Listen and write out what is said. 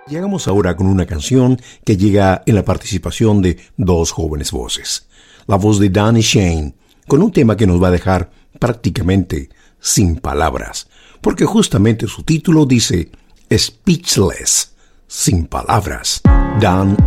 Llegamos ahora con una canción que llega en la participación de dos jóvenes voces. La voz de Dan y Shane, con un tema que nos va a dejar prácticamente sin palabras, porque justamente su título dice Speechless, sin palabras. Dan